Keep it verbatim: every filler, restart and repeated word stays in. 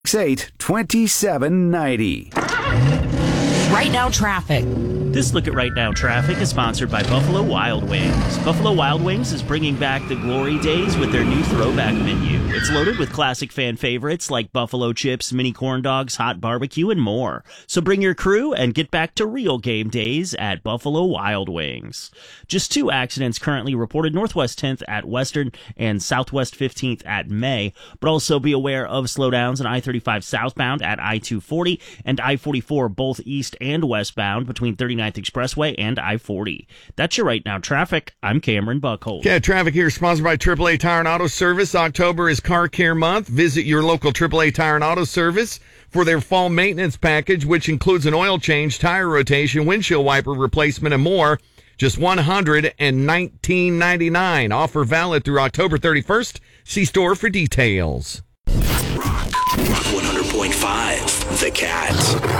eight, twenty-seven ninety. Right Now Traffic. This look at Right Now Traffic is sponsored by Buffalo Wild Wings. Buffalo Wild Wings is bringing back the glory days with their new throwback menu. It's loaded with classic fan favorites like buffalo chips, mini corn dogs, hot barbecue, and more. So bring your crew and get back to real game days at Buffalo Wild Wings. Just two accidents currently reported: Northwest tenth at Western and Southwest fifteenth at May. But also be aware of slowdowns on I thirty-five southbound at I two forty and I forty-four both east and westbound between thirty-ninth Expressway and I forty. That's your Right Now Traffic. I'm Cameron Buckhold. Yeah, traffic here sponsored by triple A Tire and Auto Service. October is Car Care Month. Visit your local triple A Tire and Auto Service for their fall maintenance package, which includes an oil change, tire rotation, windshield wiper replacement, and more. Just one hundred nineteen ninety-nine. Offer valid through October thirty-first. See store for details. Rock, Rock one hundred point five, The Cat.